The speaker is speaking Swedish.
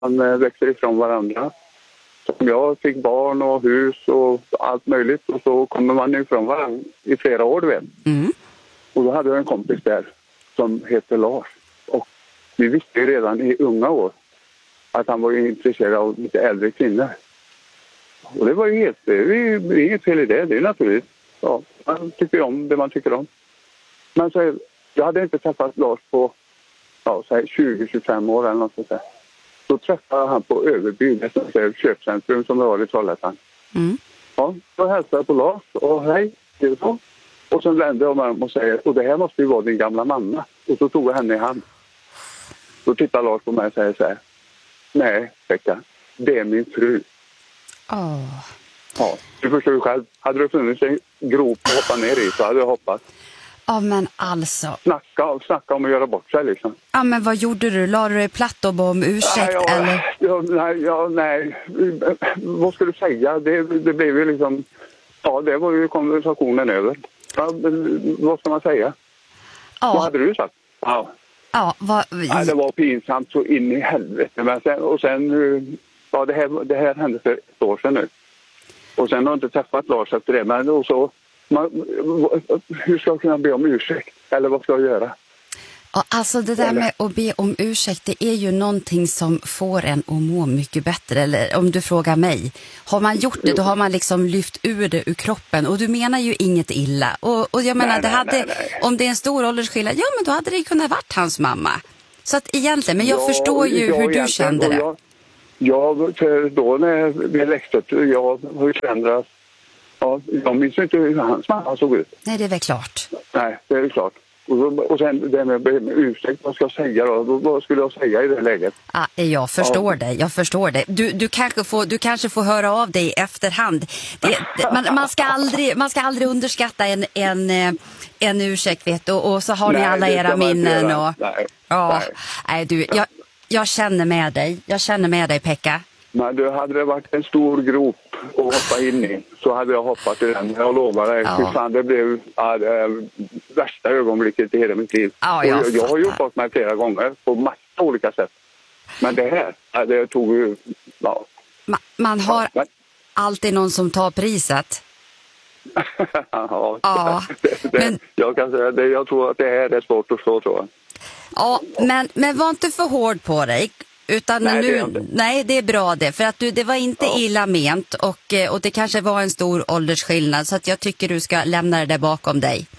man växer ifrån varandra. Som jag fick barn och hus och allt möjligt. Och så kommer man ifrån varandra i flera år, du vet. Mm. Och då hade jag en kompis där som heter Lars. Och vi visste ju redan i unga år att han var intresserad av lite äldre kvinnor. Och det var ju helt, det är inget fel i det, det är naturligt. Ja, man tycker om det man tycker om. Men så, jag hade inte träffat Lars på 20-25 år eller något sånt där. Då träffade han på Överby, ett köpcentrum som det var i Trollhättan. Mm. Ja, då hälsade jag på Lars och hej, det är så. Och så vände jag mig om och säger, och det här måste ju vara din gamla mamma. Och så tog jag henne i hand. Då tittar Lars på mig och säger så här, nej, Pekka, det är min fru. Ja, du förstår ju själv. Hade det funnits en grop att hoppa ner i så hade jag hoppat. Ja, men alltså. Snacka om att göra bort sig liksom. Ja, men vad gjorde du? La du dig platt och bad om ursäkt eller? Nej. Vad ska du säga? Det blev ju liksom, ja, det var ju konversationen över. Ja, vad ska man säga? Ja. Vad hade du sagt? Ja. Ja, Nej, det var pinsamt så in i helvete. Men sen ja, det här hände för ett år sedan nu. Och sen har jag inte träffat Lars efter det. Men och så, hur ska jag kunna be om ursäkt? Eller vad ska jag göra? Ja, alltså det där med att be om ursäkt, det är ju någonting som får en att må mycket bättre. Eller om du frågar mig, har man gjort det då har man liksom lyft ur det ur kroppen. Och du menar ju inget illa. Och jag menar, nej. Om det är en stor åldersskillnad, ja men då hade det kunnat varit hans mamma. Så att egentligen, men jag förstår ju hur du kände det. För då när vi växte upp, jag har förändrats. Ja, jag minns inte hur hans mamma såg ut. Nej, det är väl klart. Nej, det är klart. Och sen det med ursäkt, vad ska jag säga då? Vad skulle jag säga i det läget? Ja, jag förstår dig. Du kanske får höra av dig i efterhand. Man ska aldrig underskatta en ursäkt, vet du. Och så har ni alla era minnen. Och, jag känner med dig. Jag känner med dig, Pekka. Men hade det varit en stor grop att hoppa in i så hade jag hoppat i den. Jag lovar dig. Ja. Det blev det värsta ögonblicket i hela mitt liv. Ja, jag har ju hoppat mig flera gånger på massa olika sätt. Men det här, det tog ju... Ja. Man har alltid någon som tar priset. Men... Jag kan säga det. Jag tror att det här är svårt att förstå, tror jag. Ja, men var inte för hård på dig. Utan nej, det är bra det. För att det var inte illa ment och det kanske var en stor åldersskillnad. Så att jag tycker du ska lämna det där bakom dig.